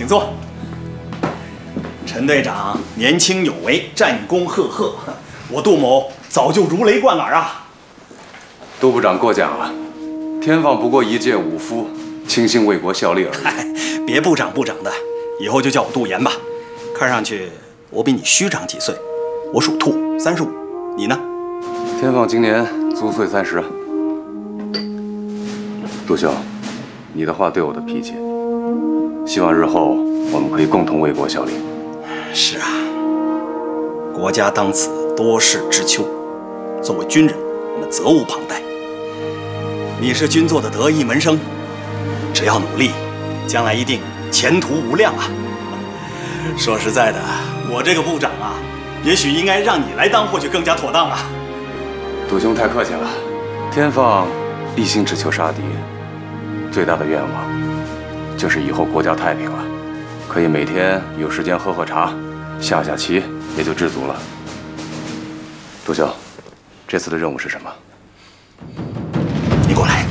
请坐。陈队长年轻有为，战功赫赫，我杜某早就如雷贯耳啊。 杜部长过奖了，天放不过一介武夫，倾心为国效力而已。 别部长的，以后就叫我杜岩吧。看上去我比你虚长几岁，我属兔，35，你呢？ 天放今年足岁30。杜兄，你的话对我的脾气，希望日后我们可以共同为国效力。 是啊，国家当此多事之秋，作为军人，我们责无旁贷。你是军座的得意门生，只要努力，将来一定前途无量啊！说实在的，我这个部长啊，也许应该让你来当，或许更加妥当啊。 杜兄太客气了，天放一心只求杀敌，最大的愿望就是以后国家太平了，可以每天有时间喝茶，下棋，也就知足了。杜兄，这次的任务是什么？ 你过来。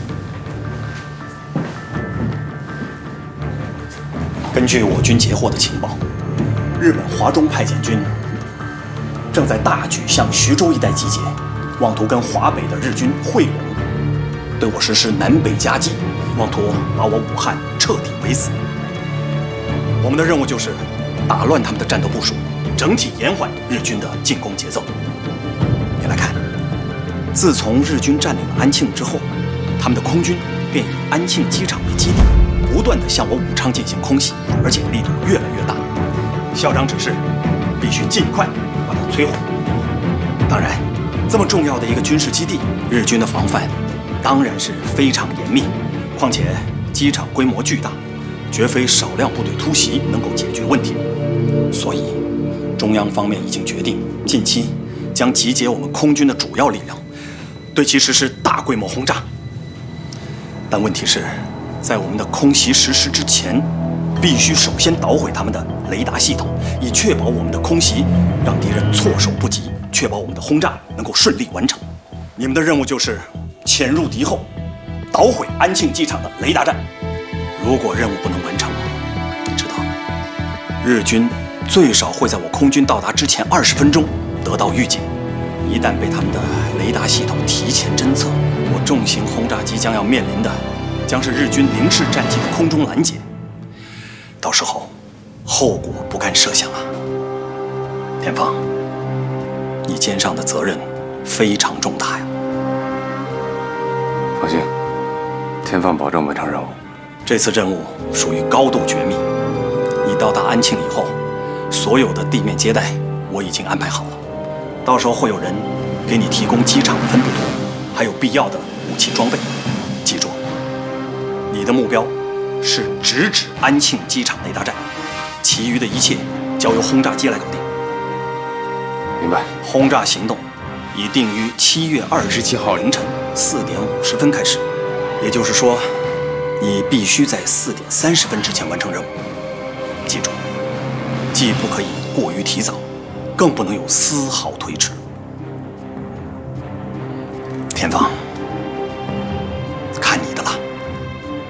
根据我军截获的情报，日本华中派遣军正在大举向徐州一带集结，妄图跟华北的日军会拢，对我实施南北夹击，妄图把我武汉彻底围死。我们的任务就是打乱他们的战斗部署，整体延缓日军的进攻节奏。你来看，自从日军占领了安庆之后，他们的空军便以安庆机场为基地，不断地向我武昌进行空袭，而且力度越来越大。校长指示，必须尽快把它摧毁。当然，这么重要的一个军事基地，日军的防范当然是非常严密。况且机场规模巨大，绝非少量部队突袭能够解决问题。所以，中央方面已经决定，近期将集结我们空军的主要力量，对其实施大规模轰炸。但问题是，在我们的空袭实施之前，必须首先捣毁他们的雷达系统，以确保我们的空袭让敌人措手不及，确保我们的轰炸能够顺利完成。你们的任务就是潜入敌后，捣毁安庆机场的雷达站。如果任务不能完成，你知道，日军最少会在我空军到达之前20分钟得到预警。一旦被他们的雷达系统提前侦测，我重型轰炸机将要面临的将是日军零式战机的空中拦截。到时候，后果不堪设想啊！田放，你肩上的责任非常重大呀。 放心，天放保证完成任务。 这次任务属于高度绝密，你到达安庆以后，所有的地面接待我已经安排好了，到时候会有人给你提供机场分布图，还有必要的武器装备。记住，你的目标是直指安庆机场雷达站，其余的一切交由轰炸机来搞定。 明白。 轰炸行动已定于7月27号凌晨4点50分开始，也就是说，你必须在4点30分之前完成任务。记住，既不可以过于提早，更不能有丝毫推迟。田放。